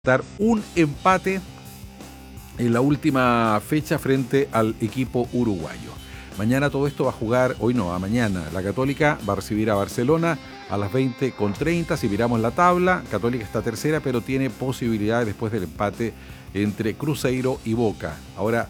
dar un empate en la última fecha frente al equipo uruguayo. Mañana todo esto va a jugar, hoy no, a mañana. La Católica va a recibir a Barcelona a las 20:30. Si miramos la tabla, Católica está tercera, pero tiene posibilidades después del empate entre Cruzeiro y Boca. Ahora,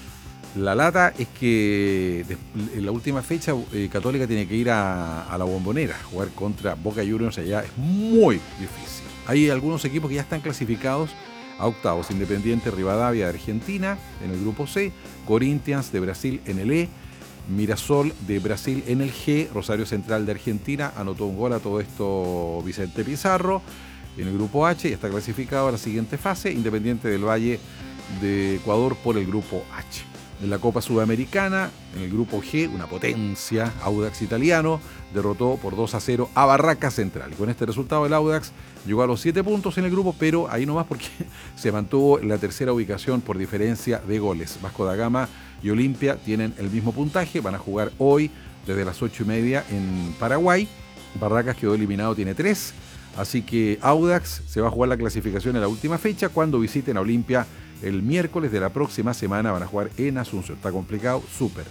la lata es que en la última fecha Católica tiene que ir a la Bombonera, jugar contra Boca Juniors allá. Es muy difícil. Hay algunos equipos que ya están clasificados a octavos. Independiente Rivadavia de Argentina en el grupo C, Corinthians de Brasil en el E, Mirassol de Brasil en el G, Rosario Central de Argentina anotó un gol a todo esto Vicente Pizarro en el grupo H y está clasificado a la siguiente fase. Independiente del Valle de Ecuador por el grupo H. En la Copa Sudamericana, en el grupo G, una potencia, Audax italiano, derrotó por 2-0 a Barracas Central. Y con este resultado el Audax llegó a los 7 puntos en el grupo, pero ahí nomás porque se mantuvo en la tercera ubicación por diferencia de goles. Vasco da Gama y Olimpia tienen el mismo puntaje, van a jugar hoy desde las 8:30 en Paraguay. Barracas quedó eliminado, tiene 3, así que Audax se va a jugar la clasificación en la última fecha cuando visiten a Olimpia. El miércoles de la próxima semana van a jugar en Asunción. Está complicado, súper.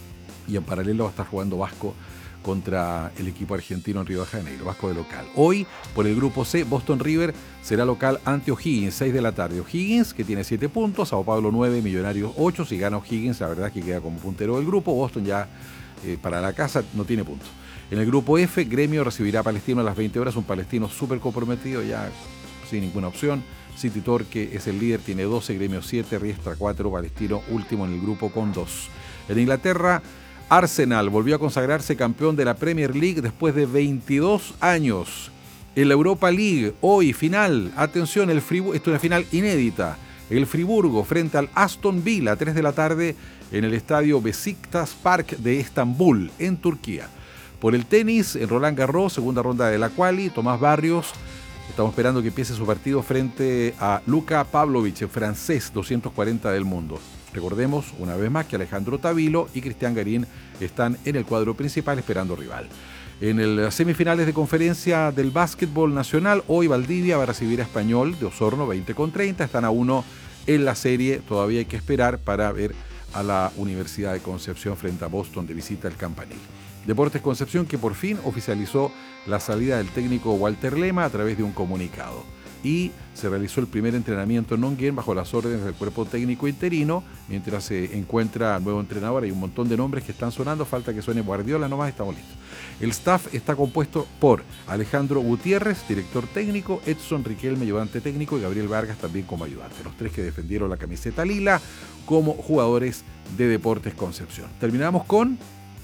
Y en paralelo va a estar jugando Vasco contra el equipo argentino en Río de Janeiro, Vasco de local. Hoy, por el grupo C, Boston River será local ante O'Higgins, 6 de la tarde. O'Higgins, que tiene 7 puntos, Sao Paulo 9, Millonarios 8. Si gana O'Higgins, la verdad es que queda como puntero del grupo. Boston ya para la casa no tiene puntos. En el grupo F, Gremio recibirá a Palestino a las 20 horas, un Palestino súper comprometido, ya sin ninguna opción. City Torque es el líder, tiene 12, Gremio 7, Riestra 4, Palestino último en el grupo con 2. En Inglaterra, Arsenal volvió a consagrarse campeón de la Premier League después de 22 años. En la Europa League, hoy final, atención, esto es una final inédita. El Friburgo frente al Aston Villa, 3 de la tarde en el estadio Besiktas Park de Estambul, en Turquía. Por el tenis, en Roland Garros, segunda ronda de la quali, Tomás Barrios. Estamos esperando que empiece su partido frente a Luka Pavlovich, el francés, 240 del mundo. Recordemos una vez más que Alejandro Tavilo y Cristian Garín están en el cuadro principal esperando rival. En las semifinales de conferencia del básquetbol nacional, hoy Valdivia va a recibir a Español de Osorno, 20:30. Están a 1 en la serie, todavía hay que esperar para ver a la Universidad de Concepción frente a Boston de visita al Campanil. Deportes Concepción, que por fin oficializó la salida del técnico Walter Lema a través de un comunicado. Y se realizó el primer entrenamiento en Longuén bajo las órdenes del cuerpo técnico interino, mientras se encuentra nuevo entrenador. Hay un montón de nombres que están sonando, falta que suene Guardiola nomás, estamos listos. El staff está compuesto por Alejandro Gutiérrez, director técnico, Edson Riquelme, ayudante técnico, y Gabriel Vargas también como ayudante. Los 3 que defendieron la camiseta lila como jugadores de Deportes Concepción. Terminamos con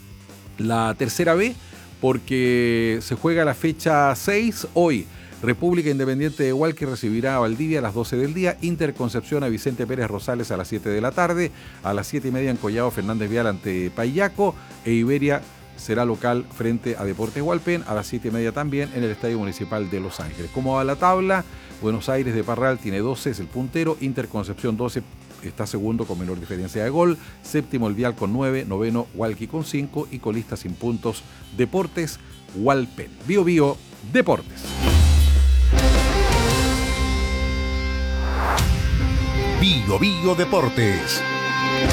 la tercera B, porque se juega la fecha 6 hoy. República Independiente de Hualqui recibirá a Valdivia a las 12 del día, Inter Concepción a Vicente Pérez Rosales a las 7 de la tarde, a las 7:30 en Collado Fernández Vial ante Payaco, e Iberia será local frente a Deportes Hualpén a las 7:30 también en el Estadio Municipal de Los Ángeles. ¿Cómo va la tabla? Buenos Aires de Parral tiene 12, es el puntero, Inter Concepción 12, está segundo con menor diferencia de gol, séptimo el Vial con 9, noveno Hualqui con 5 y colista sin puntos Deportes Hualpén. Bio Bio Deportes. Bio Bio Deportes.